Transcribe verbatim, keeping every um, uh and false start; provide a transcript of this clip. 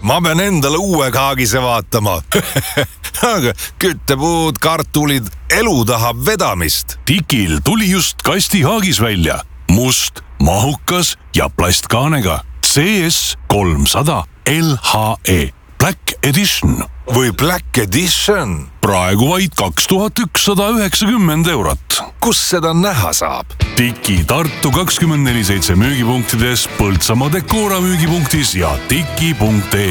ma pean endale uue kaagise vaatama. Aga küttepuud, kartulid, elu tahab vedamist. Tikil tuli just kastihaagis välja. Must, mahukas ja plastkaanega. C S kolmsada L H E Black Edition. Või Black Edition. Praegu vaid kaks tuhat ükssada üheksakümmend eurot. Kus seda näha saab? Tiki Tartu kakskümmend neli seitse müügipunktides, Põltsamaa Decora müügipunktis ja tiki punkt ee.